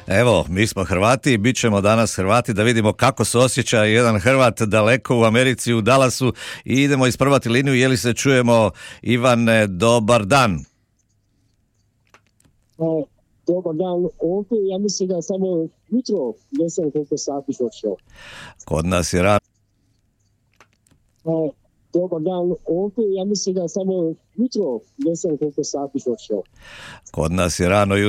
Evo, mi smo Hrvati i bit ćemo danas Hrvati da vidimo kako se osjeća jedan Hrvat daleko u Americi, u Dallasu i idemo isprvati liniju. Je li se čujemo, Ivane, dobar dan. Dobar dan, ovdje ja mislim da samo jutro, ne znam koliko sati točno. Kod nas je rano. Dobar dan, ovdje ja mislim da samo jutro, ne znam koliko sati točno. Kod nas je rano